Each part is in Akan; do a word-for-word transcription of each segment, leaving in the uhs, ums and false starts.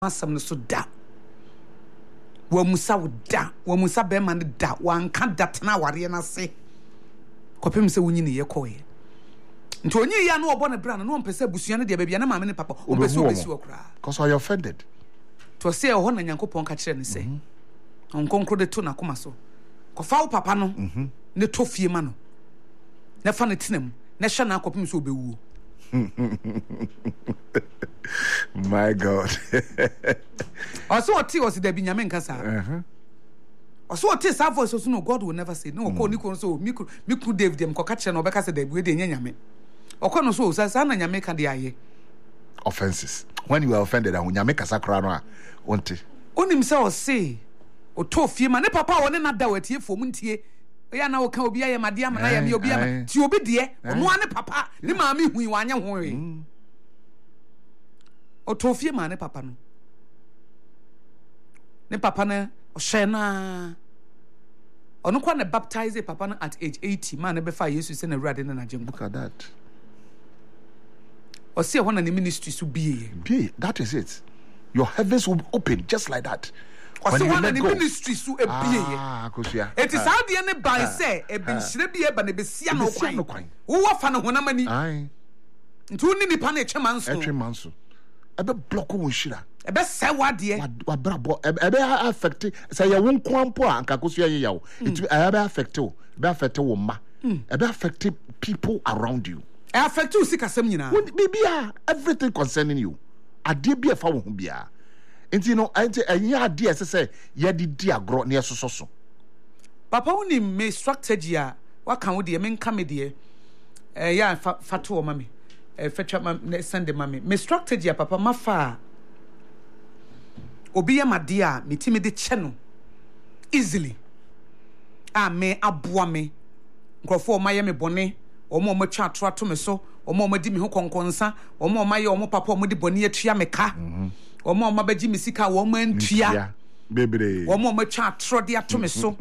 asam no so da wa musa wo da wa musa be man da wa nka datena ware na se kopem se wonyi ne ye koye nti onyi ya no obo ne bra no mpese busua ne de bia na maame ne papa ompese obesi okra because are you offended to say ho na nyankopon ka kire ne se onkonkro de to na koma so kofa wo papa no ne to fie ma no ne fa ne tenam ne hye na kopem se obewu. My God. Also, what was the Benjamin Cassa? Also, what is our voice? No, God will never say no. Call Nico so Miku Miku Dave them Cocachan or Becca de Buede Yame. Or Cono so Sasana Yameka the aye. Offenses. When you are offended, and when you make a sacrana, won't it? On himself say, or Toffy, man, papa, or not that way for Muntie. Ya na oka obi aye made amana ya me obi am ti obi de ono ane papa ni maami hu wanya ho we o tofie ma ne papa no ne papa ne o hye na ono kwa ne baptize papa no at age eighty man ne be fa Jesus se na ruade na najem. Look at that. O se ho na ne ministry so bie bie that is it. Your heavens will open just like that. When you let go, ministry so a ah, it is how the end by say a bin shrebi eba ne besia no kwan. Wo wa fa no honamani. Ai. Ntu ni nipa na echemanso. Echemanso. Ebe block wo shira. Ebe se wade. Wa brabo ebe affect say ye won kwampo a nka koso ye yawo. It ebe affect wo. Ebe affect wo ma. Ebe affect people around you. E affect you sikasem nyina. Bibia everything concerning you. Ade bia fa wo ho bia. Enti no enti anya ade ese say ye di di agro na yesoso so papa woni me strategy a waka wo de me nka me de eh ya fato o mame eh fetwa ma send mame me strategy a papa mafa obi ya made a metimi de che no easily a me aboa me nkrofo o maye me bone o mo mo twa ato ato me so o mo mo di me ho konkonsa o mo maye o mo papa o mo di bone atua me ka omo omo baji misika wo ma ntua bebre omo omo twa atrode ato me so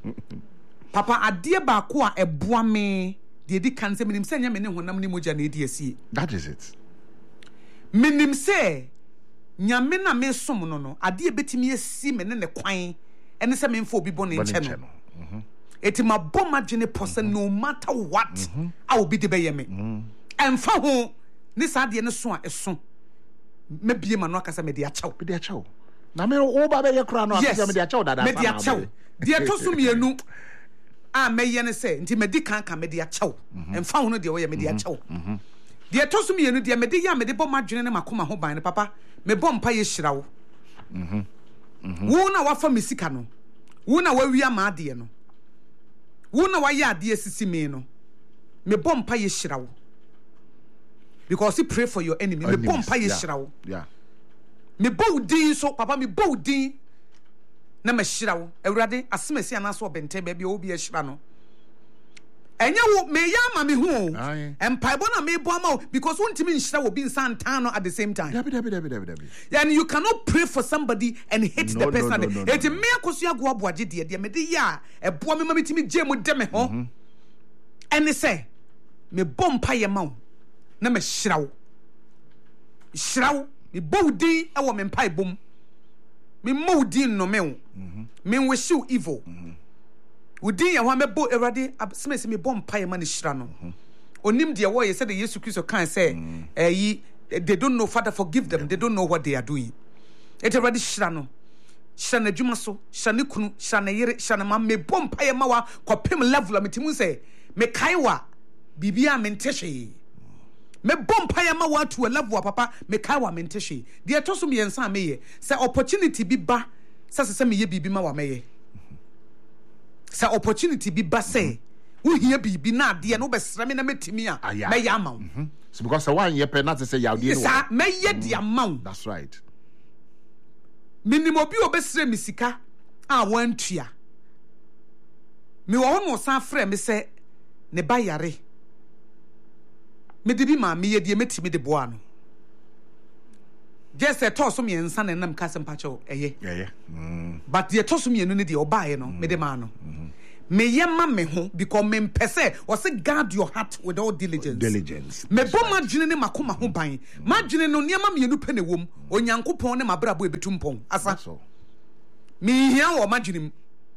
papa ade ba ko a eboa me de di kan se minim se nya me ne honam ne moja na edi asie. That is it. Minim se nyame na me som no no ade betimi asi me ne ne kwan ene se me mfo obi bo ne nche no mhm eti ma boma gene person no matter what I will be de be ye me emfa ho ni sa de ne so a eso me bie ma no akasa me de achaw me de achaw na me wo ba be ye kra no akasa me de achaw dada me de achaw de to so mienu a me ye ne se nti me di kan ka me de achaw emfa ho no de wo ye me de achaw de to so mienu de me de ya me de bɔ madwene ne makoma ho ban ne papa me bɔ mpa ye hyira wo mhm mhm wo na wafa me sika no wo na wawi ama ade no wo na wa ya ade asisi me no me bɔ mpa ye hyira wo because you pray for your enemy. Me bomb pa ye shirawo. Yeah. Me bow din so papa me bow din na me shirawo. Ewurade asemesi anaso obente ba bia obi e shira no. Enya wo me ya ma me hu. Empaibo na me bo ama because wontimi nshira wo bi nsantan no at the same time. Dabi dabi dabi dabi dabi. And you cannot pray for somebody and hate no, the person. No, no, no, it no, me akoso ago aboaje de de me de ya e bo me ma metimi je mu de me ho. And say me bomb pa ye ma wo. Na me shiraw shiraw me bowdin e wo me mpai bom me modin no me me wish you evil udin ya ho me bo erade smese me bom mpai ma ne shira no onim de wo ye said the Jesus Christ kan say eh they don't know, Father, forgive them, they don't know what they are doing. It already shira no shana djuma so shana kunu shana yere shana ma me bom mpai ma wa kopem level me timu say me kaiwa bibia me ntehwe me bompa ya ma wa to a level papa me kai wa mentehwe de to so me yensa me ye say opportunity bi ba say say me ye bibi ma wa me ye say opportunity bi ba say wo hia bibi na de no be sra me na metimi a me ya ma so because one ye pe na say ya de no sa me ye de ama. That's right. Minimo bi obesre me sika a wantua me wo no san frɛ me say ne ba yare me de bi ma me ye de metimi de boa no just a toss me ensa na nam kasem pacho eye yeah yeah mm. But the toss me no ne de obae no me de ma no me yema me ho because me mpese o say guard your heart with all diligence diligence me bo madwene ne makoma ho ban madwene no niam me yenu pene wom onyankopon ne mabrabo ebetumpon asa me hia wo madwene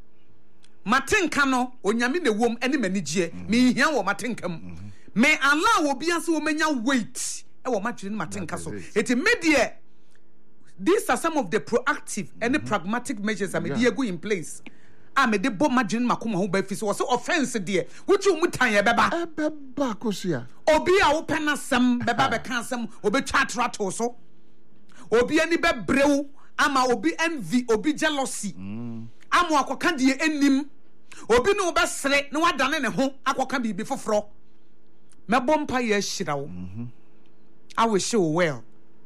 matenka no onyame ne wom ene manigye me hia wo matenka m me allow obi ase wo menya wait e wo madwene matenka so it immediate. These are some of the proactive and mm-hmm. pragmatic measures I made yeah. go in place. I made the bomb margin makuma home by was so offensive dear. Which you mutanya beba beba kosia. Obi a open as some beba be cansam obi chat rat also. Obi any be brew ama obi envy obi jealousy. Amu akoka die enim. Obi no be sre no wadane ne ho akoka bibi foforo. Me bompa ye hyira wo. I will show well.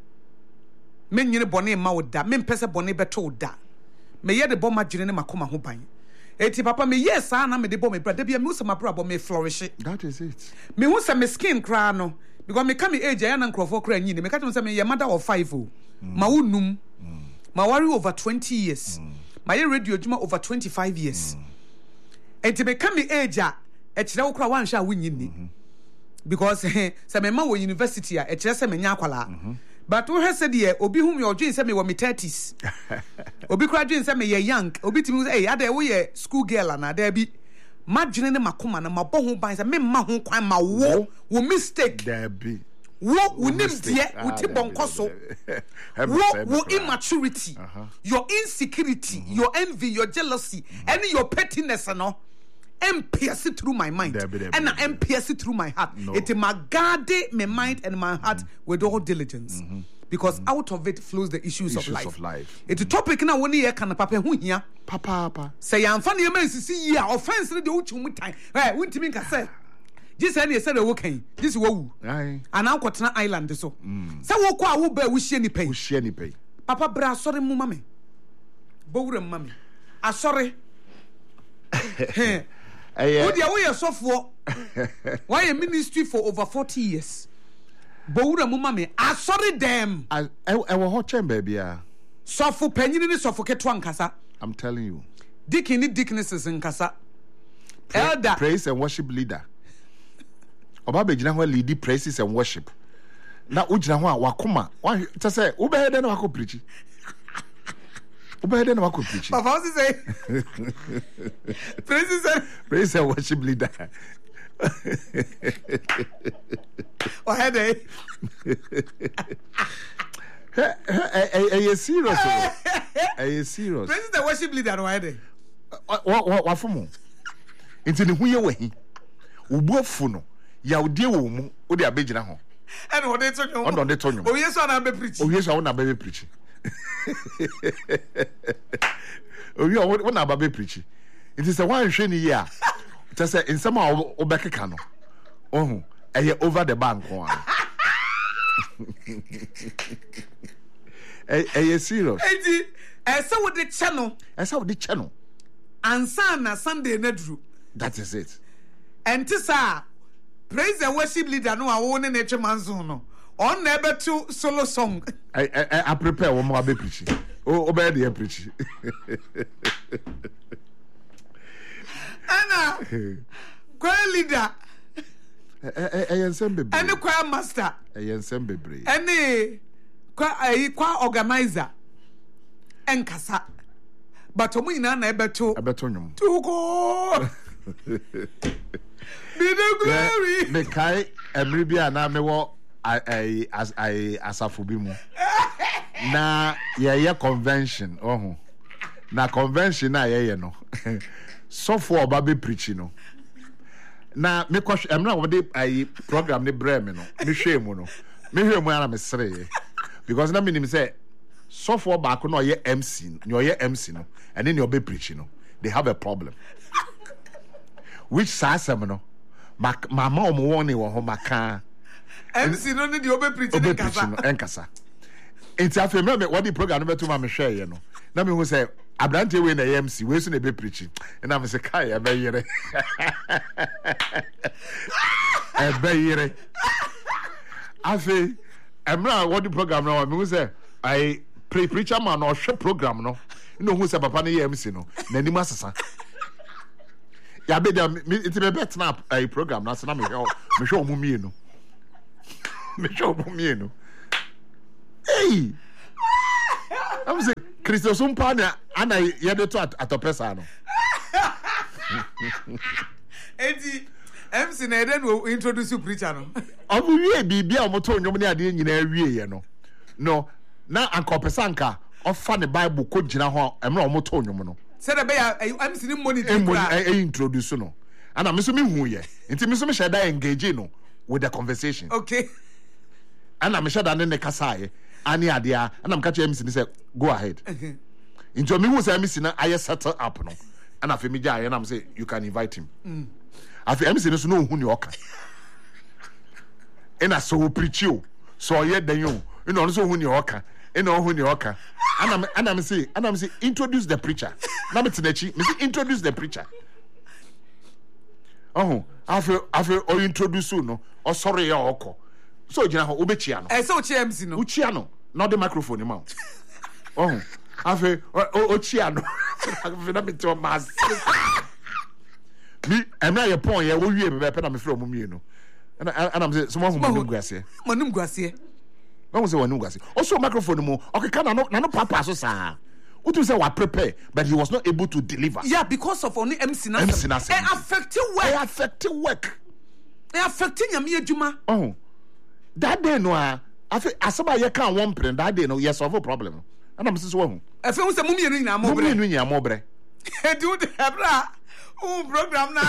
Men nyine bone ma woda men pese bone beto da me ye de boma gyene ne makoma ho ban eti papa me yes na me de boma bra da bia me usama bra boma me flourish. That is it. Me hu se me skin kra no because me ka me age ya na nkrofo kra nyine me ka tell me say me ye mother of five o ma wonum ma worry over twenty years ma ye radio djuma over twenty-five years eti me ka me age a e kire wo kra wan hwa wonyini because se me ma wo university a e kire se me nya akwala. But we said yeah, obi whom your dream say me were me thirties. Obi kura dream say me ye young. Obi timi say hey, ade we ye school girl and there be madwene ne makoma na mabɔ ho ban say me ma ho kwan ma wo wo mistake. There be. Wo wo nim die wo ti bonko so. Wo wo immaturity, uh-huh. your insecurity, mm-hmm. your envy, your jealousy, mm-hmm. and your pettiness and all. M P S through my mind and M P S through my heart. No. It my guard my mind and my heart mm-hmm. with all diligence. Mm-hmm. Because mm-hmm. out of it flows the issues, issues of life. Of life. It's a topic now when you can papa who here. Papa papa. Say I'm funny man see ya offense the uchu time. Hey, won't you mean say? This any said okay. This wo. Aye. And now Kotana Island so. Say wo kwa wo be wo hie ni pay. Wo hie ni pay. Papa bra sorry mu mame. Bowure mame. Ah sorry. Hey, what you so for? Why a ministry for over forty years? Bowura mu mame. Ah sorry them. I I was hot chamber bia. So for penny ni so for keto ankasa. I'm telling you. Deacon ni deaconesses in kasa. Pra- Elder praise and worship leader. Oba be gina ho lead praises and worship. Na ugina ho wakoma. Wa ta say wo be head na wako preach. Wo be head na wako preach. Papa what say? Praises and praise and worship leader. Oh head eh. Are you serious? Are you serious? Praises and worship leader no head eh. What what what for mo? Into the who you way. Ubuafu no. Ya udie wo mu, wo de abegina ho. E no de tonyo. O de tonyo. O yeso na be preach. O yeso na be preach. O wi o na ba be preach. It is a one hwe ni ya. It say in some o bekeka no. Ohun, eye over the bank ho. Eh eh serious. Enti, eh say wo de channel. Eh say wo de channel. Ansa na Sunday na duru. That is it. And sir, praise and worship leader no a wo ne na etwe manzo no. On na ebe to solo song. I I I prepare one more be preach. O obe dey preach. Ana. Choir leader. Eh eh eh ensem bebre. Any choir master. Eh ensem bebre. Any choir choir organizer. Enkasa. But omo ina na ebe to. Ebe to nyum. To go. Be the glory. Me kai emri bia na me wo ai as ai asafo bi mu. Na ye ye convention ohun. Na convention na ye ye no. So for oba be preach no. Na me kwahwe emra wo de ai program ne bra me no. Me hwe mu no. Me hwe mu ana me sere. Because na me nim say so for back no ye M C, no ye M C no. And then you be preaching no. They have a problem. Which sasem no. Mama omo won ni wo ho maka. M C no need you be preaching en kasa. En kasa. Enti afi me what the program no beto ma me hwe ye no. Na me hu say abrante we na M C we so na be preaching. And I say kai e be yere. E be yere. Afi emra what the program no me hu say I pre preacher man no hwe program no. No hu say papa na M C no. Na ni masasa. ya be there it be bet na a program na se na me hwe me hwe omu mienu me hwe omu mienu hey I'm saying Christo Sumpa na ana ye de to atopesa no enti M C na eden wo introduce you preacher no omu wie bibia o moto onwom ne ade nyina wie ye no no na ankopesa nka ofa ne Bible ko gina ho emra o moto onwom no say the be M C ni monitor e introduce no ana me so me hu ye enti me so me sheda engage no with the conversation okay ana me sheda ne ne kasa ye ani ade a ana me ka che M C ni say go ahead enti me hu say M C na aye settle up no ana fe me ja ye na me say you can invite him mm. afi M C no so no hu ni oka ena so preach you so ye dan you ena no so hu ni oka ena hu ni oka ana ana me say ana me say introduce the preacher na me tenachi me say introduce the preacher oh afi afi o introduce no o sorry ya oko so gina ho obechia no eh so chi M C no uchia no na the microphone ma oh afi o chia no afi na me to mas mi emra ye pon ye wo wie be pe na me frɛ mo mienu ana ana me say so mo hu mo guase mo num guase no mo say wo num guase also microphone mo okeka na no na no papa so sa what you say wa prepare but he was not able to deliver yeah because of only M C na M C na it affected work it affected work it affected nyame adwuma oh that day no a afi asaba ye kan one print that day no yes solve problem ana me say so hu afi hu say mo mienu nyina mo bre mo mienu nyina mo bre do the bra um program na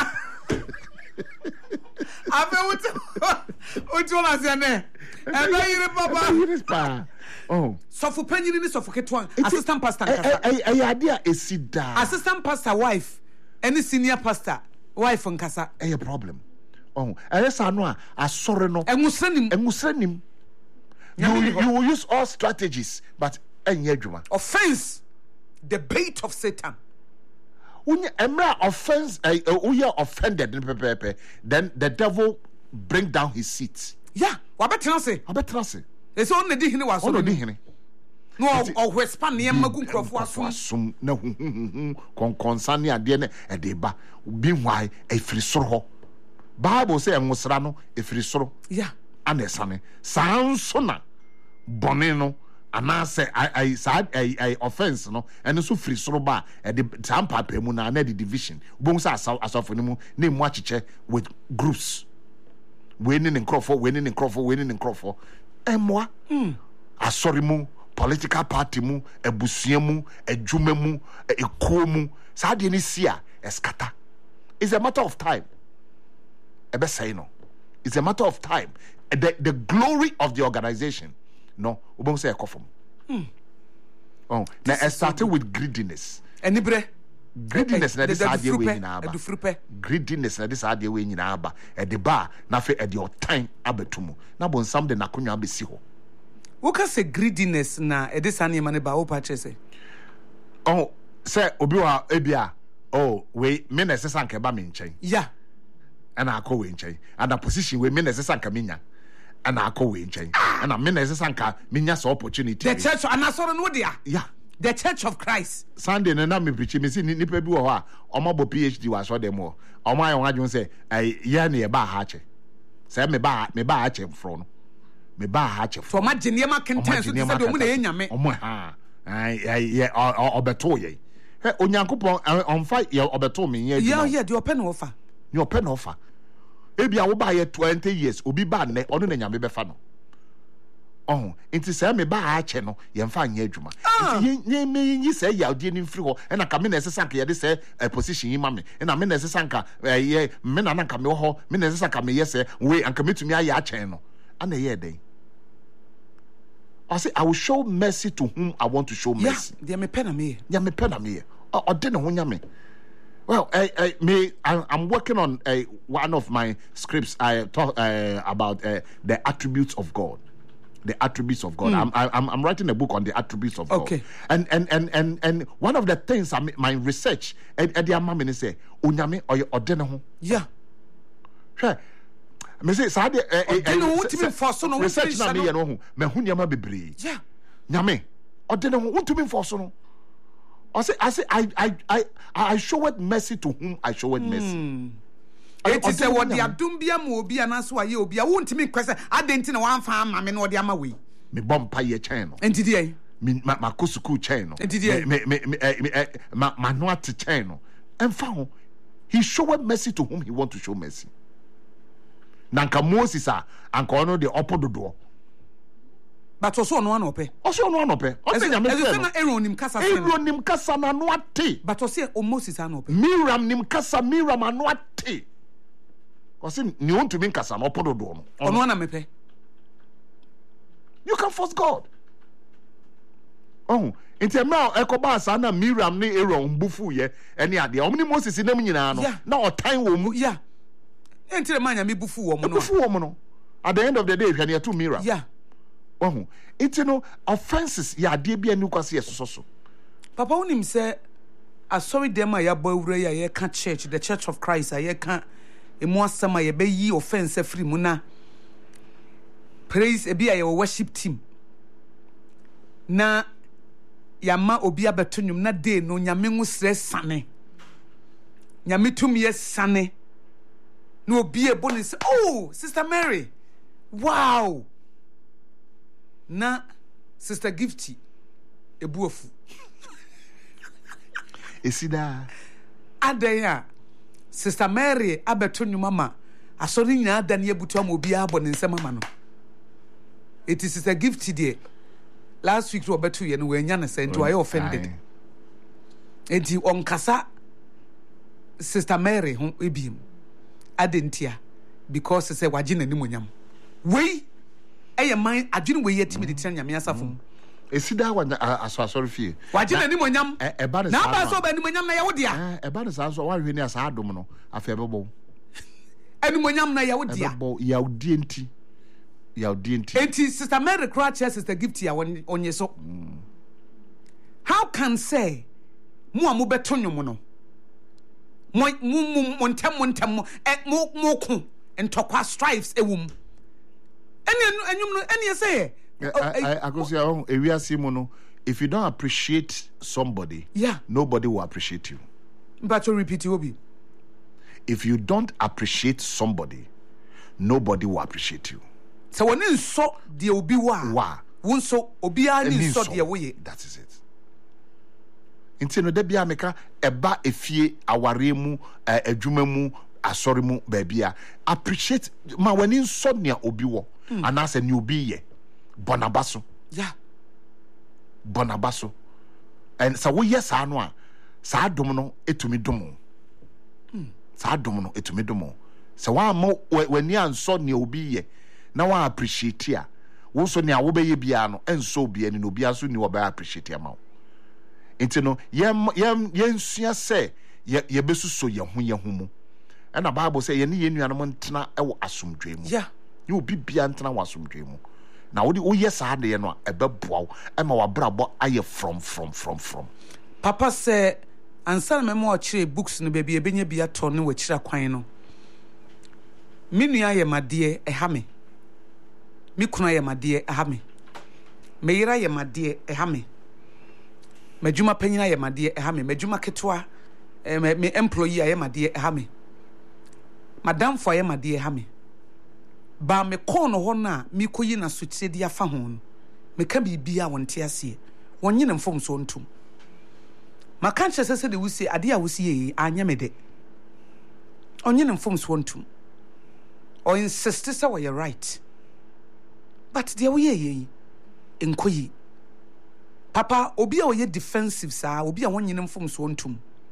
abe uti uti ona se ne ebe yire papa yire pa oh so for panyini ni so for ketwan assistant pastor nkasa ay ay ade a esida assistant pastor wife any senior pastor wife nkasa ay problem oh elesa no a asore no enwusranim enwusranim you you will use all strategies but enye adwuma offense the bait of Satan when emra offense uh, uh, you are offended then the devil bring down his seat yeah wa betra se wa betra se e so on di hene wa so on di hene no o wespa ne magu krofo aso asum na hu hu kon konsane ade ne e de ba bi hwai e firi soro ho bible say enwosra no e firi soro yeah anesane sanso na bone no anase I I sad I I offense no and so free soro ba e de tampa pa mu na na the division bon sa asofo ni mu na mu achiche with groups winning in Crawford winning in Crawford winning in Crawford emwa mm asori mu political party mu ebusua mu adwuma mu ekuo mu sa de ni sia eskata it's a matter of time e be say no it's a matter of time the the glory of the organization no obon say ekofom hmm oh na it started with greediness enibre greediness na this idea we nyina aba adufrupe greediness na this idea we nyina aba e de ba na fe e de otan abetumu na bon sam de nakonwa abesi ho wo ka say greediness na e de sane mane ba wo pa che say oh say obi wa ebia oh we me na sesa nka ba me nchen yeah ana akọ we nchen and a position we me na sesa nka menya and I call in chain and I mean as a sanka minya opportunity the church and I saw no dia yeah the church of Christ Sunday na me preach me see nipa bi wo ho a omabo PhD wa so dem o omo ayon adwon say eh ya na e ba ha che say me ba me ba ha che fro no me ba ha che for ma genie ma kenten so say do mu na enyame omo ha ai ai obeto ye he onyankopon onfa ye obeto me ye yeah yeah the open offer you open offer ebi a wo ba ye twenty years obi ba ne ono na nyame be fa no oh nti say me ba a che no ye mfa anya adwuma nti ye me yi say ya odi ni mfiri ho na ka me na esesa nka ye de say position yi ma me na me na esesa nka ye me na nka me ho me na esesa nka me ye say we anka metumi aya a chen no ana ye den I say I will show mercy to whom I want to show mercy yeah they me pen na me ya me pen na me o de ne ho nyame. Well, I, I, me, I, I'm working on uh, one of my scripts. I talk uh, about uh, the attributes of God, the attributes of God. Mm. I'm, I'm, I'm writing a book on the attributes of okay. God. And, and, and, and, and one of the things I my research, and the amamini say, "Unyame or your ordeno." Yeah. Sure. Me say, "Sa de research na me ye no ho. Me hu nyama bebre." Yeah. Nyame ordeno ho. Untumi force no. I say, I say, I, I, I, I showed mercy to whom I showed mercy. It is a what the Adumbia Mobi and as why you be a won't me question. I didn't know one farm, I mean, what the Amawi. Me bomb pie channel. And today, me my kusuku channel. And today, me me me my manuati channel. And found he showed mercy to whom he want to show mercy. Nanka Moses are and corner the upper the door. But also no one ope. Also no one ope. Also na me say Aaron nim kasa. Aaron nim kasa na no ate. But also o Moses an ope. Miriam nim kasa Miriam an no ate. Cause ni want to mean kasa no podo do no. Ono na mepe. You can force God. Oh, inti emra ekoba sa na Miriam ni Aaron mbufu ye ene ade. Omni Moses nem nyina no. Na o time wo mu. Yeah. Inti manya me bufu wo mu no. Bufu wo mu no. At the end of the day, hwe na to Miriam. Yeah. Oh, it's you know offenses. Ya de bia ni kwase yeso so. Papa unim say asori dem a ya boy wura ya ye ka church, the Church of Christ a ye ka emu asama ye be yi offense free mu na praise e bia ye worship team. Na yama obi abeto nwum na day no nyame ngusre sane. Nyame tum ye sane. No obi e boni say, "Oh, Sister Mary. Wow." Na Sister Gifty ebuofu esida adaya Sister Mary abeto nyuma asori nyina ada ne ebutu am obi abo ne nsem ama no it is Sister Gifty there last week to obeto ye no we nya ne sent why offended enti onkasa Sister Mary ho ebiem adentia because say waje nanim onyam wei eye man adwene we yetimi de tira nyame asafo esida wa aso asori fie waje nanim onyam e ba ne na ba so ba nanim onyam na ye wodia e ba ne sa so wa hwe ni asa adom no afa bebo anim onyam na ye wodia bebo ya odi enti ya odi enti enti Sister Mary Crouch Sister Gifty ya onye so how can say mu amu beto nwom no mo mo mo ntem mo ntem mo mo ko entokwa stripes ewum eni enyum no eni say I I go say oh ewiase mu no if you don't appreciate somebody yeah nobody will appreciate you but you repeat it obi if you don't appreciate somebody nobody will appreciate you so when you so de obi wa wa won so obi ani so de wo ye that is it nti no da bia meka eba efie aware mu adwuma mu asori mu ba bia appreciate ma wani so ne obi wo anase ne obi ye bonabaso yeah bonabaso and so we yes anu a sa dom no etumi dom sa dom no etumi dom so wa mo wani anso ne obi ye na wa appreciate a wo so ne a wo be ye bia no enso obi ani no obi aso ni wo ba appreciate ama enti no yem yem yensua se ye besuso ye ho ye ho mu and the Bible say ye ne ye nuanom ntena e wo asomdwe mu yeah ye obi bia ntena wo asomdwe mu na wo di wo yes ade ye no e beboa wo e ma wa brabo aye from from from from papa say ansa me mo kire books no baby e benya bia to ne wa kira kwan no me nua ye made e ha me me kuna ye made e ha me me yira ye made e ha me majuma panyina ye made e ha me majuma ketwa me employee ye made e ha me madam for ye made e ha me ba me kon ho na me koyi na so tsedi afa ho no me ka bibia wonte ase wonye ne mfom so ntum maka nche sese de wusi ade a wusi ye anya me de onye ne mfom so ntum o insist say we right but de we ye enkoyi papa obi a oye defensive sa obi a wonye ne mfom so ntum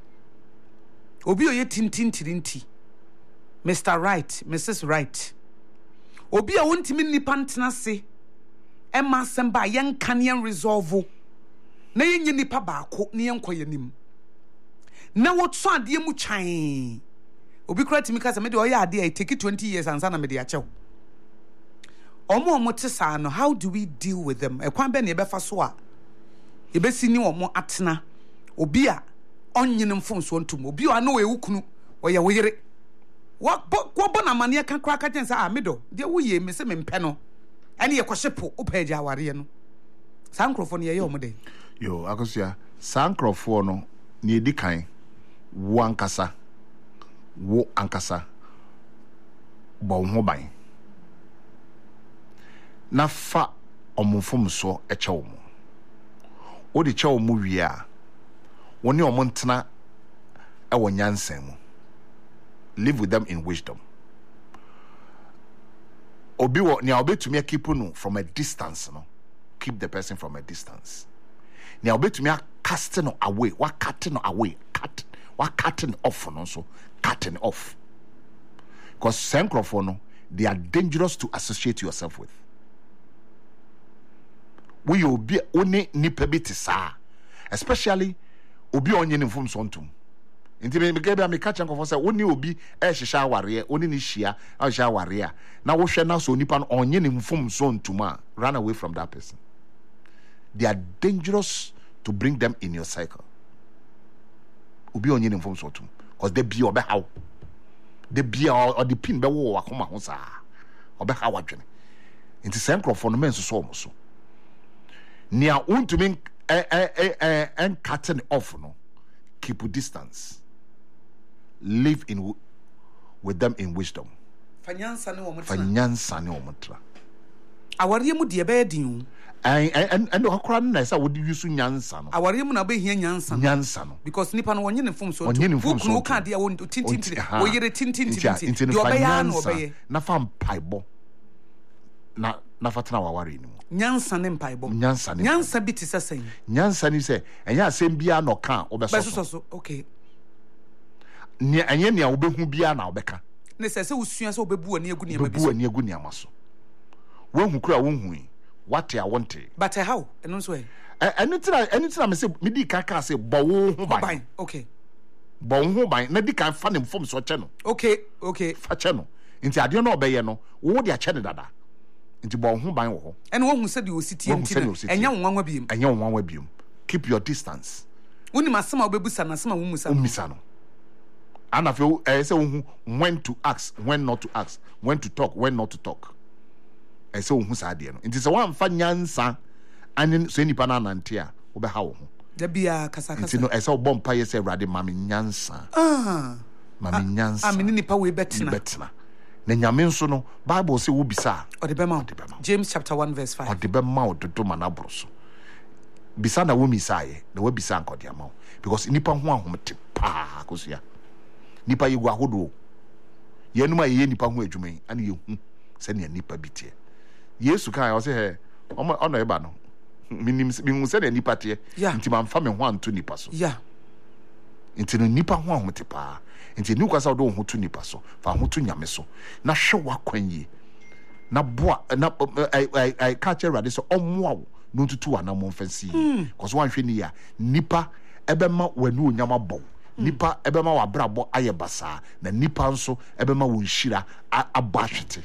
obi oye tintintirinti Mister Right, Missus Right. Obi a wontimi nipa ntena se e ma semba yen kan yen resolve na yen nipa baako na yen koyanim na wotso ade mu twan obi kura timi ka se me de oya ade I take twenty years ansa na me de achew omo omo te sa no how do we deal with them e kwan be na e befa so a e be si ni omo atena obi a onyene mfonso ntum obi a na we wukunu oya woyere wa ko bona mane kan kra ka tensa a medo de wo ye me se me mpe no ene ye kwhyepo opa agya aware no sa nkrofo ne ye ye omo de yo akosia Sankrofo no ni edi kan wo ankasa wo ankasa bo ho ban na fa omofom so eche wo mo wo de che wo mo wi a wo ne omo ntena e wo nyansan mu live with them in wisdom obi wo ne obetumi keep no from a distance no keep the person from a distance ne obetumi cast no away what cut no away cut what cutting off no so cutting off because sankrofo no they are dangerous to associate yourself with we obi oni nipa bi tisa especially obi onye ne mfom so ntum nti me gebe am catch nkofo say oni obi e hihya aware oni ni hia a hihya aware a na wo hwe na so nipa no onye ne mfom so ntum a run away from that person. They are dangerous to bring them in your cycle. Obi onye ne mfom so ntum because they be obe how they be or the pin be wo akoma ho sa obe how adwene nti sankrofo no men so so so nia untumi eh eh eh and cutting off no keep distance live in with them in wisdom fanyansa ne wo mutla fanyansa ne wo mutla awariye mu de be din and and and okra na say wo use nyansa no awariye mu na be hia nyansa nyansa no because nipa no wonye ne fom so to wo ka de wo tintin wo yere tintin tintin de obeya na obeye na fam paibo na na fatana waware ni mu nyansa ne mpaibo nyansa ne nyansa bi ti sesen nyansa ni se enya asem bia no ka obeso so so okay ni enya ne obehu bia na obeka ne se se usua se obebu ani agu ne ma bi obebu ani agu ne amaso wohu kura wohu what I want but how eno so e eno tira eno tira me se me di kan ka se bo wo ho ban okay bo wo ho ban na di kan fa ne mfom so che no okay okay fa che no nti ade no obeye no wo de a che ne dada nti bo ho ban wo ho ene wo hu se de ositi nti enya wonwanwa biem enya wonwanwa biem keep your distance woni masema obebusa na sema wo musa wo musa no ana fe eh se wo hu when to ask when not to ask when to talk when not to talk eh se wo hu sa de no nti se wan fa nyansa ani so nipa na nante a wo be ha wo ho da bia kasa kasa nti no eh se wo bom pa ye se Awurade ma me nyansa ah ma me nyansa ah me nipa we betina betina na nyame nso no Bible say wo bisa o de be ma James chapter one verse five o de be ma o dodo ma na broso bisa na wo misaye na wo bisa ankode ama because nipa ho ahomte pa kosia nipa yegu ahodo yenum a ye nipa ho adwuma yi ana ye hu se ne nipa bitie Yesu kan o se he ono eba no minim minhu se ne nipa tie nti mamfa me ho anto nipa so yeah nti no nipa ho ahomte pa nti ni kwasa do ho to nipa so fa ho to nyame so na hwe wakwan yi na boa na ai ai catch Awurade so ommoa wo no tutu ana mo mfansi cause wan hwe ni ya nipa ebema wanu onyama bɔ nipa ebema wa brabo aye basa na nipa nso ebema wo nhira abɔ ahwete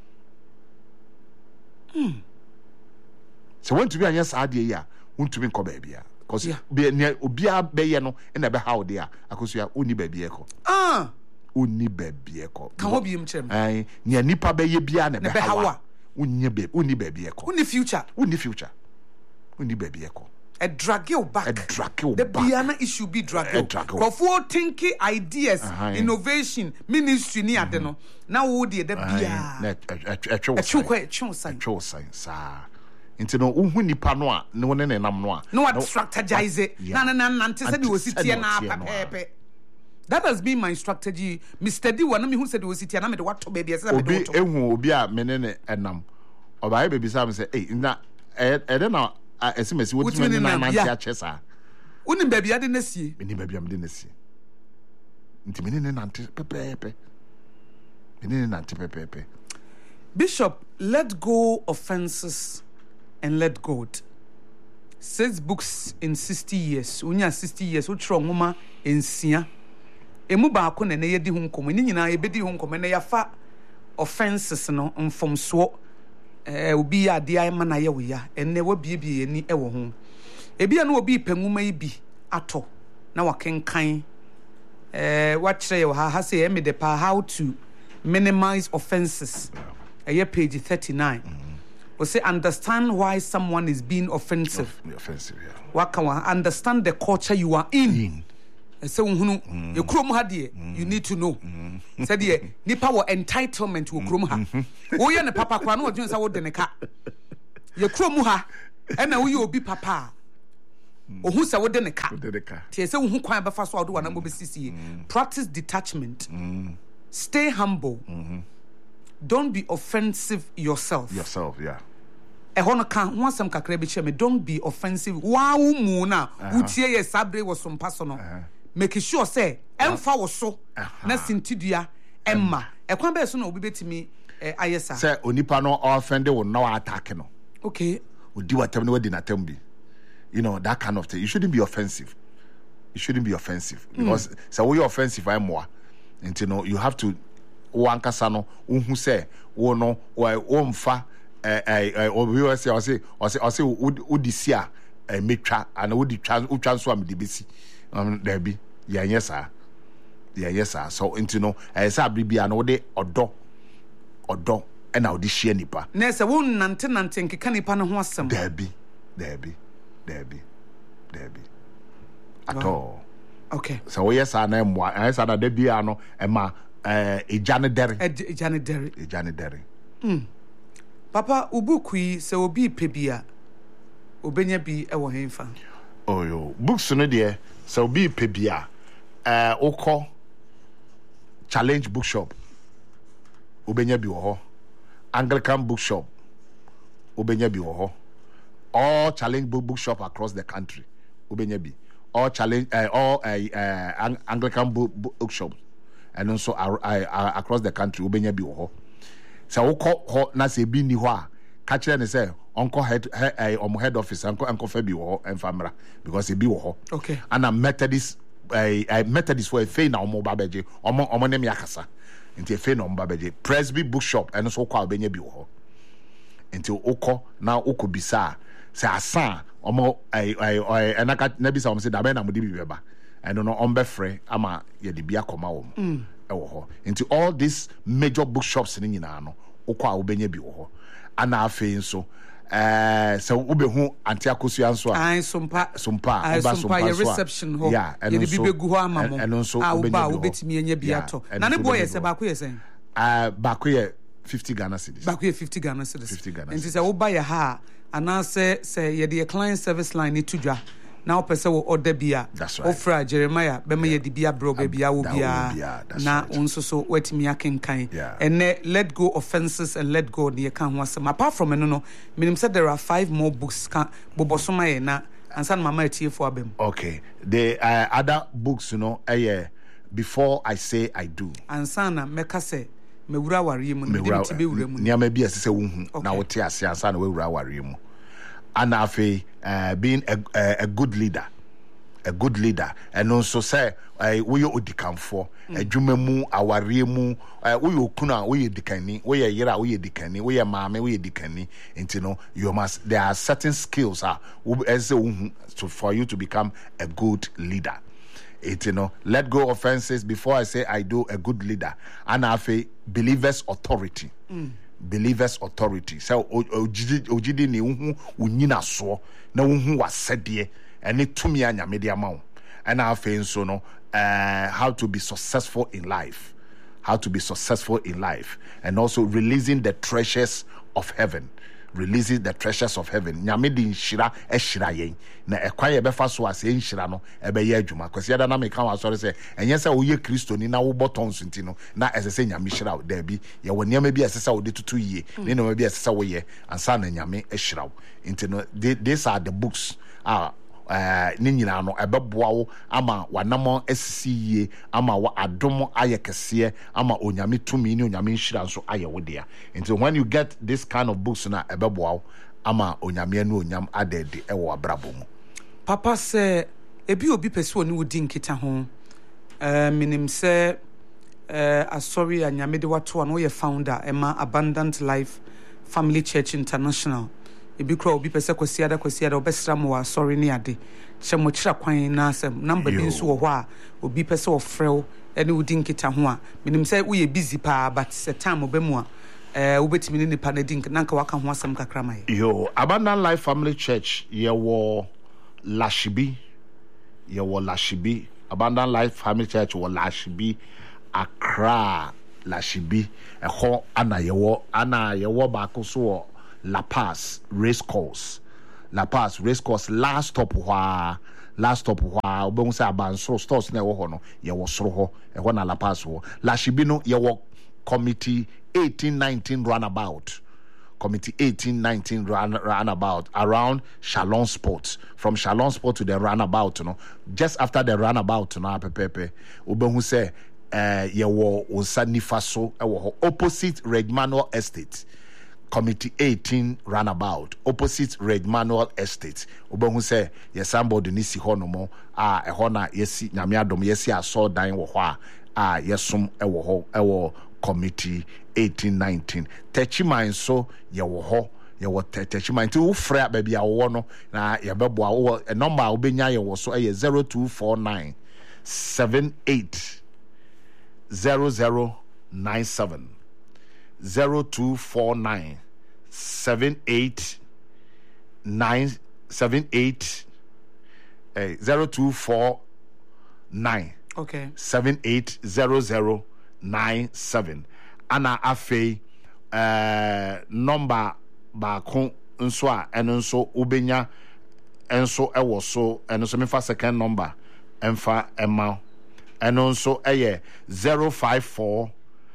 mm so want to be anya saa de ya wontumi nkɔ baabia cause be ne obia bɛyɛ no na bɛ how de a akosua oni baabia ekɔ ah oni baabia ekɔ ka ho biem kyerem ai ne nipa bɛyɛ bia na bɛ how onni be oni baabia ekɔ oni future oni future oni baabia ekɔ a drag you back a drag you the back biana issue be drag you for thinking ideas uh-huh. innovation ministry ni ade no na wo de the bia na atwe atwe sign atwe sign sa nti no uhu nipa no a ne wona ne nam no a no what strategize na na na nante se de ositie na papepe. That has been my strategy. Mister D one me who said was it na me de what to baby say me de obi ehu obi a me ne ne enam obaye baby sam say eh na e de na esimesi wo timi na na ntia chesa woni baby ade na sie me ni baby am de na sie nti me ne ne nante pepepe me ne ne nante pepepe. Bishop, let go offenses and let God. Six books in sixty years. Unya sixty years wo tro ngoma ensia. Emu ba ko na na yedi ho nkomo ni nyina ebedi ho nkomo na yafa offenses no mfomso eh obi ya de ay mana ye wo ya enne wa biebie ani e wo ho. Ebi na obi panguma yi bi ato na wakenkan eh wa kire yo ha ha say emi de pa how to minimize offenses. Yeah. Page thirty-nine. Mm-hmm. we say understand why someone is being offensive. Offensive, yeah. What can we understand the culture you are in? in. So mm. you krom ha de you need to know say de nipa wo entitlement wo krom ha wo ye ne papa kwa no odwen say wo de ne ka ye krom ha e na wo ye obi papa o hu say wo de ne ka tie say wo hu kwan be fa so odo na mo be sisi practice detachment mm. Stay humble mm-hmm. Don't be offensive yourself yourself yeah e hono kan ho asem kakra be che me don't be offensive wa wo mu na utie ye sabre wo so mpa so no make sure say emfa wo so na sintidua emma e kwan be so na obi betimi ayesa say onipa no offend wo na attack no okay odi watam no wadi natam bi you know that kind of thing you shouldn't be offensive you shouldn't be offensive because mm. say we offensive I more and you know you have to wankasa no who say wo no wo mfa eh eh obi we say o say o say o say odi sia metwa and odi twa utwa so am de besi um there be yeah yes sir yeah yes sir so into no eh say bibia no de odo odo e na odi hia nipa na say won nante nante nkeka nipa no ho asem there be there be there be there be at all okay so we yes na mo eh say na de bia no e ma eh ejane dere ejane dere ejane dere mm papa ubukui se obi pebia obenya bi e wo henfa oh yo books no de se obi pebia eh ukọ Challenge Bookshop obenya bi wo ho Anglican Bookshop obenya bi wo ho all Challenge Bookshop across the country obenya bi all challenge uh, all uh, uh, Anglican Bookshop and also uh, uh, across the country obenya bi wo ho so ukọ ho na se bi ni ho a ka kire ne say onko head eh omo head office onko onko fa bi wo ho enfamra because e bi wo ho okay and a Methodist eh uh, Methodist for a fe na omo ba beje omo omo ne me akasa nti e fe na omo ba beje Presby Bookshop and so kwa obenya bi wo ho nti ukọ na ukọ bisa say asa omo eh eh enaka na bisa omo say da be na mo di bi beba and no on be free ama ye de bia koma wo mm. e wo ho nti all these major bookshops ni nyina no ukọ a obenya bi wo ho ana afi nso eh so ubehu anti akosua nso a ai sompa sompa oba sompa ye reception ho ye de bibegu ho amamo a oba obetimi enya biato na ne boy se ba ko ye sen ah ba ko ye fifty Ghana cedis ba ko ye fifty Ghana cedis fifty Ghana nti se oba ye ha ana se se ye de client service line ni tudwa na opese wo order bia ofra Jeremiah be me ye de bia bro bia wo bia na onso so watimi akenkan ene let go offenses and let go the kan ho asem apart from no no minim said there are five more books kan bobosoma ye na ansan mama etie fo abem okay the uh, other books you know eh before I say I do ansana meka se mewura ware mu ne dem tibe wura mu niam bia se se wo hu na wo te ase ansana we wura ware mu and afi uh, being a, a, a good leader a good leader and also say uh, we you odikanfo adwuma mu aware mu we you okuna we you dikani we you yera we you dikani we you maame we you dikani you know you must there are certain skills ah as so for you to become a good leader it you know let go offenses before I say I do a good leader and afi believers authority mm. Believers authority so ojidi ojidi ni hu unyina so na hu wasede ene tumi anya media ma wo and afen so no uh, how to be successful in life how to be successful in life and also releasing the treasures of heaven releasing the treasures of heaven nyame di nhira ehira yen na ekwan ye befa so ase nhira no ebe ye adwuma kwase da na me kan wasori se enye se wo ye kristo ni na wo botons nti no na esese nyame hira wo da bi ye wo niam bi esese wo de tutu yie ne no bi esese wo ye ansa na nyame ehira wo nti no these are the books ah eh ni nyina no ebeboa wo ama wanam asisi yie ama wa adom ayekese ama onyame tumi ni onyame nhira nso aye wo dia nti when you get this kind of books na ebeboa wo ama onyame anu onyam adede e wo abrabo mu papa se ebi obi pese oni wodi nkita ho eh minim se eh asori anyame de wato no ye founder ema Abundant Life Family Church International ebi kro obi pese kwasiada kwasiada obesra mo wa sorry ni ade hye mo kira kwan na asem number bi nso wo ho a obi pese wo frɛw ene wodi nkita ho a minim sɛ wo ye busy pa but se time obemu a eh ubetimi ni nipa na din nanka waka ho asem kakra mai. Yo, Abundant Life Family Church, ye wo Lashibi, ye wo Lashibi. Abundant Life Family Church wo Lashibi, Accra, Lashibi. Eho ana ye wo ana ye wo baako so La Paz Race Course. La Paz Race Course last stop hwa last stop hwa obehu say abansoro stores na wo ho no ye wo soro ho eho na La Paz ho. Lashibi no ye wo committee eighteen nineteen runabout. Committee eighteen nineteen run, runabout around Shalom Sports. From Shalom Sport to the runabout, you know. Just after the runabout, you know, pepepe. Ubehu say, uh, ye wo Unsani Faso, opposite Red Manuel Estate. Committee eighteen runabout, opposite Red Manuel Estate. Ubehu say, ye somebody nisi ho no mo. Ah, e hona yesi nyamiadom yesi aso dan wo ho. Ah, yesum e wo ho, e wo committee eighteen nineteen. Techiman so ye wo ho ye wo techiman ti wo fra ba bia wo no na ye beboa wo a number obenya ye wo so e zero two four nine seven eight zero zero nine seven zero two four nine seven eight nine seven eight eh zero two four nine okay seven eight zero zero nine seven. Ana afei uh, number baako nso a eno nso ubenya enso ewo so eno so mefa second number emfa ema eno nso eye zero five four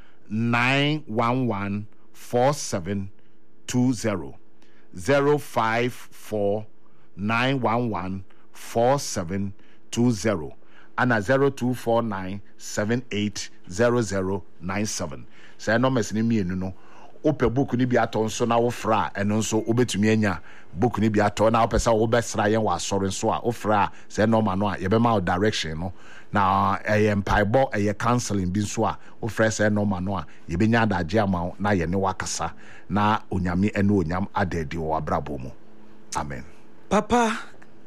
nine one one four seven two zero zero five four nine one one four seven two zero ana zero two four nine seven eight zero zero nine seven. Say no mess ni mienu no. Ope book ni bi ato nso na wo fra eno nso obetumi anya book ni bi ato na opesa wo besra yen wa sori nso a ofra say no ma no a ye be ma direction no na eye mpaibo eye counseling bi nso a ofra say no ma no a ye be nya adaje ama na ye ne wakasa na onyame ene onyam adedi wo abrabo mu. Amen. Papa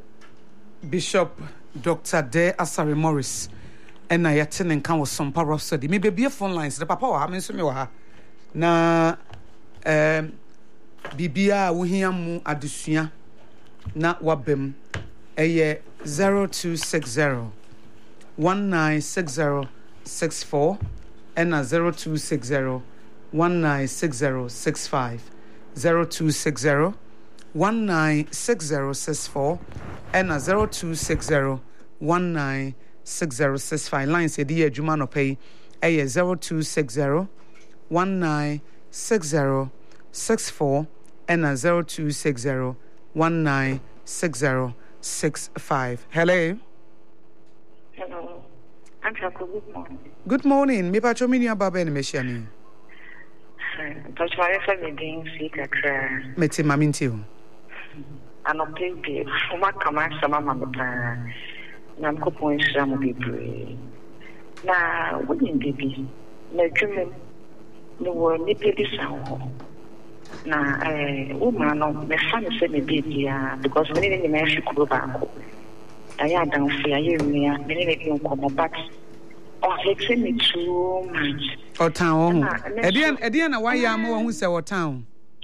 Bishop Doctor De Asare Morris and I attend can was some power study. Maybe be a phone lines. The papa wa mean me wa na um bibia wo hia mu adusua na wabem eye zero two six zero one nine six zero six four and a zero two six zero one nine six zero six five zero two six zero one nine six zero six four and a zero two six zero one nine six zero six five. Line said the Juma no pay a zero two six zero one nine six zero six four and a zero two six zero one nine six zero six five. Hello. Hello. I'm Jaco. Good morning. Good morning. Me pacho mini ababa ni meshani. Touch my family being sick at uh Meti maminti o. Ano baby. Uma kama sama mama na mkopo insha mo bibi. Na woni bibi. Na dwuma no wo ni bibi sawo. Na eh uma no me fa me se me bibi ya because me ni me fi kuro ba ko. Aya dan fi aye mi ya me ni bi nkomo but oh it's me too much. O town. Edian edian na why am wo hu se o town.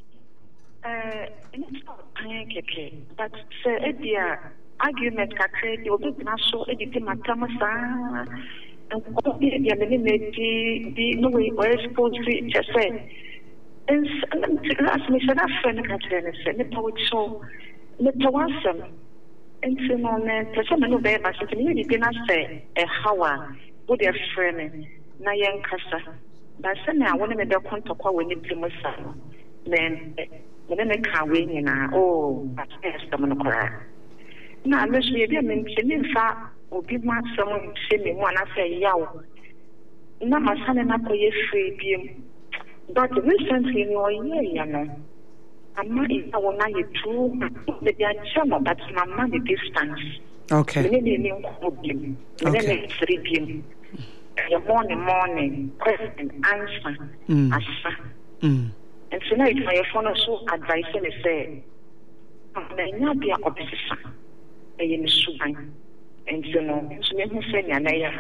Eh it's not keke but say edia argument kakre di obi na so edite matama sa and di di me di di no way or supposed to just say and last me said that friend kakre ne say me power so me tawasem and so no me person no be ba say me di na say e hawa wo de friend na yen kasa ba say na wona me de kontokwa woni primu sa then then me ka we nyina oh but yes come no kora na me so ye bi me ntimi fa obi ma sam se me mu ana say yawo na masane na koye free biem but recently no ye ya no amma is na wona ye too the chama but mama the distance okay me ne ne nko biem me ne free biem the morning morning question answer mm. asa mm. And so now, if my phone so advice me say, "Na nya bia obisisa, e ye nsuban." And so no, so me hu say nya na ya.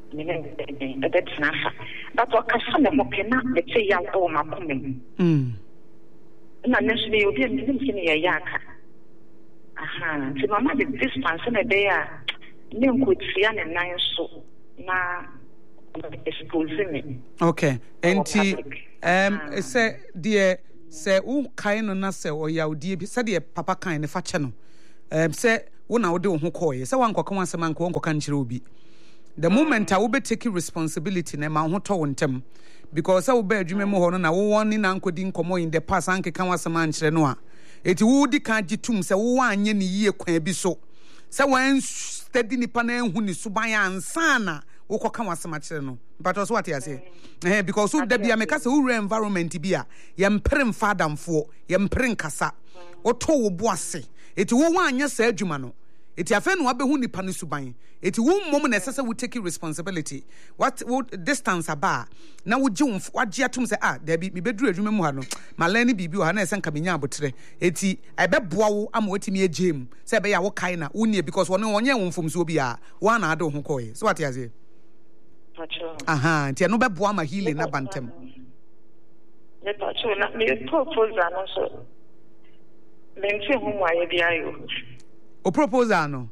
a bit snafa. But what can some of cannot let's say young or my coming. Mm. Not necessarily you'll be a yaka. Aha, to my mother distance in a day. No good see and nine so now exposing me. Okay, and um, say, dear, say, oh, kind of nasa or yaw dear, said dear papa kind of fachano. Um, say, one I would do who call you, so one cock once a man won't country be. The moment I will be taking responsibility, and my hotel on them, because I will bear Jimmy Mohon and I will want in Uncle Dinkomo in the past, Uncle Kawas a man Chenoa. It would the can't tum say one year can be so. So when steady Nippon who is Subaya and Sana. Oko kan wasema no but also what you say eh because who da bia meka se who environment bia ye mpere mfadamfo ye mpere nkasa oto wo boase eti wo wanya sa adwuma no eti afa no abehu nipa no suban eti wo mmom na sese we take responsibility what what distance aba na wo gye wagye atom se ah da bi me beduru adwuma mu ha no malani bibi ha na ese nka menya abotre eti ebeboa wo ama watimi agem se be ya wo kai na wo nie because won wonye wo mfomso bia wo na ade ho koye so what you say. Aha, tia no beboa ma healing na bantem. Le pacho na me propose ano so. Lenti hu wa ye bia yo. O propose ano?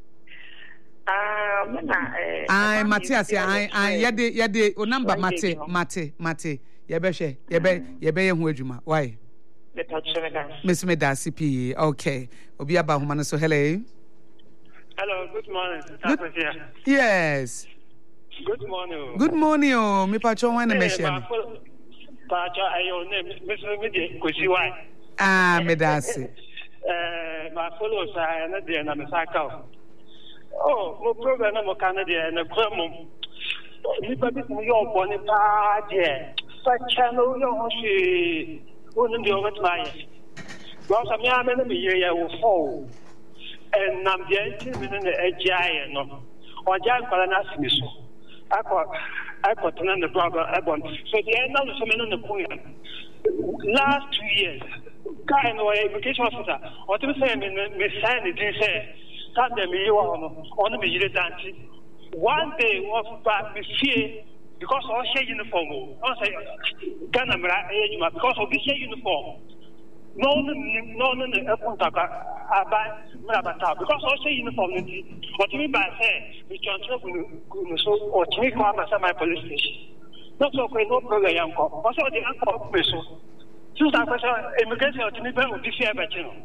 Ah, na eh. Ai Matthias, ai ai yede yede o number mate mate mate. Ye be hwe, ye be ye be ye hu adwuma. Why? Le pacho me da. Miss me da C P. Okay. Obi aba homa no so hello. Hello, good morning. Good, yes. Good morning. Good morning, oh. Me pacho wan na me share. Pacho ayo ne me so me de kosi wa. Ah, me da se. Eh, ma follow sa na de na me saka. Oh, mo program na mo kana de na kwa mo. Ni pa bi mo yo bo ni pa de. Sa channel yo ho shi. O ni de o vet ma ye. Gwa sa me ame na me ye ye wo fo. En nam de ti me na ejaye no. Oja kwala na simi so. Akwa akwa tena na brother ebon so the end of some in the kuya last two years guy no education officer what me say me me sign it say that them you on on me yire danti one day was back me fear because all share uniform I say Ghana mra ejuma because of the share uniform no no no no ebon taka aba mra bata because all share uniform what me by say we can talk so or take my police station. Not so no problem, uncle. Also, the uncle person. Since I was immigration to me, will be fair, but you know.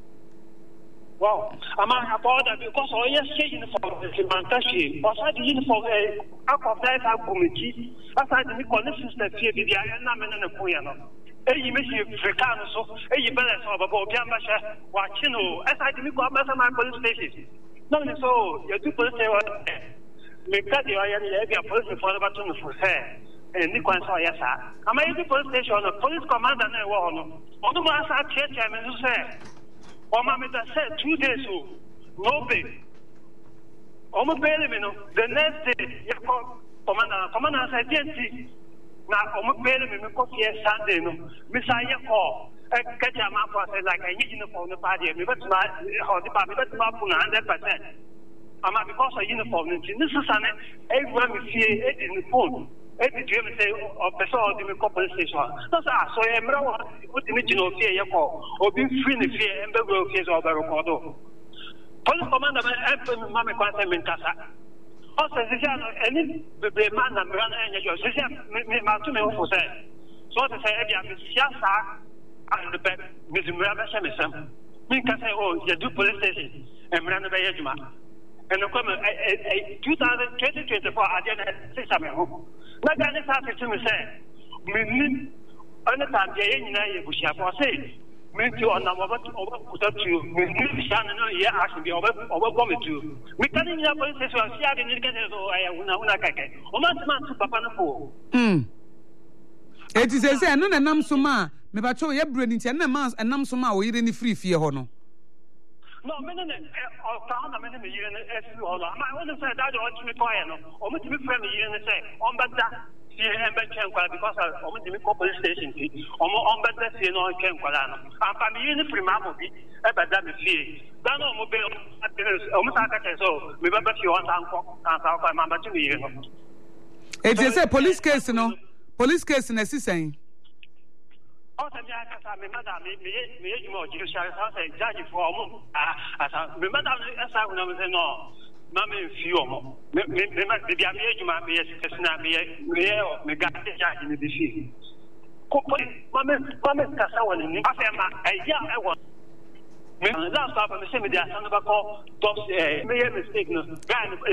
Wow, I'm about that because all your uniform is in Mantashi. Outside the uniform, out of that, I'm committee. Outside the conditions that fear the Iron Man and the Puyano. Hey, you miss your Fricano, so hey, you better solve about Biamasha, watching, aside the my police station. No, so you do police station. Make that you are a police for the button for fair. And Nico saw yes, sir. I'm a police station, a police commander, and I want on the master church. I mean, to say, or Mamma said two days, no big. Almost barely, the next day, you call commander, commander said, yes, now almost barely, me coffee Sunday, no, Miss I call. Catch a map for like a uniform, the party, me but my or the party, but not one hundred percent. I'm because of uniform. This is an everyone we see it in the phone. Every dream say of the soul of the couple station. That's us. So I'm not what the original fear you call or being free in the fear and the world case of the record. Police commander, I'm Mamma Quantum in Casa. Also, this is any man and run and your system, Martin for say. So to say, I'm Siasa. And the back, Miss Murabba Shamison. Me can say, oh, you do police station and run away Yajuma. And the comment, twenty twenty-four, I didn't say something. Not that it's hard to me say, me, on the time, the Indian Bushia for say, me too on our put up to me, Shannon, yeah, asking me over vomit to. We can't in your police station, see, I didn't get it, so I will not get it. Or not man to Papa Napo. Hm. It is a say, no, and I'm so ma. Me ba cho ye brani ntia na man enam so ma wo yire ni free fie ho no no me ne o ka na me ne yire ne efi ho no ma won say that o timi toye no o mo timi frame yire ne say on bada see ember Chenqua because I almost the police station. Omo on better see no Chenqualano. I'm family in Primamobi, ever done the fee. Then no mobile almost so. Remember you want uncle and our mamma to me. It is a police case, no police case in a saying. Oh, me madam, me me more judicial judge for a as a me madam as I was no. Mammy, few more. Me, me, me, me, the age of my me, me, me, me, got the judge in the sea. Mammy, Mammy, Cassawan, and I young, I was. Last time, I'm saying, there are some of call, dogs, a mere mistake, no,